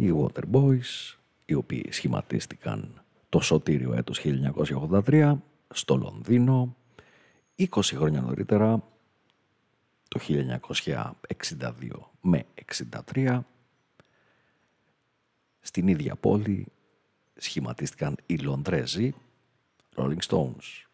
οι Waterboys, οι οποίοι σχηματίστηκαν το σωτήριο έτος 1983 στο Λονδίνο, 20 χρόνια νωρίτερα, το 1962 με 63, στην ίδια πόλη σχηματίστηκαν οι Λονδρέζοι Rolling Stones.